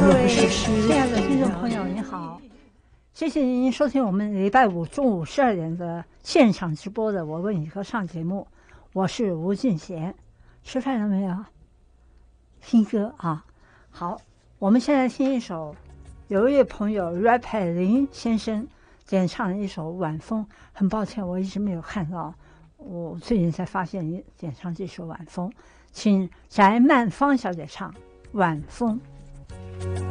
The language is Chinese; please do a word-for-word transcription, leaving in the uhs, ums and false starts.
位亲爱的听众朋友，您好，谢谢您收听我们礼拜五中午十二点的现场直播的《我问你歌唱》节目，我是吴俊贤。吃饭了没有？听歌啊，好，我们现在听一首，有一位朋友 Ray 派林先生演唱的一首《晚风》，很抱歉，我一直没有看到，我最近才发现你演唱这首《晚风》，请翟曼芳小姐唱《晚风》。